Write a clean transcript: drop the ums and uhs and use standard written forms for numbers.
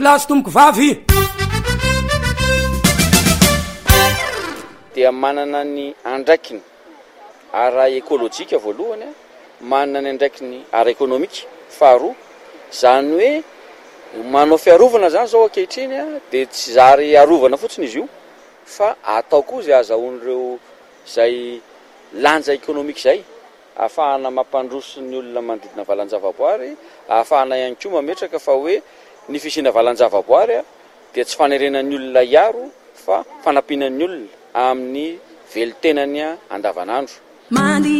Lasy tomoko vavy dia manana ny andraikiny ara ekôlôjika voalohany, manana ny andraikiny ara ekonomika faharoa, zany hoe manao fiarovana zany zao ankehitriny dia tsy zary arovana fotsiny izy io fa atao koa zay azahoan'ireo zay lanja ekonomika zay, ahafahana mampandroso ny olona manodidina valan-javaboary, ahafahana ihany koa mametraka fa hoe ny fisiana valan-javaboary dia tsy fanerenan'ny olona iaro fa fanampianan'ny olona amin'ny velitenany andavanandro.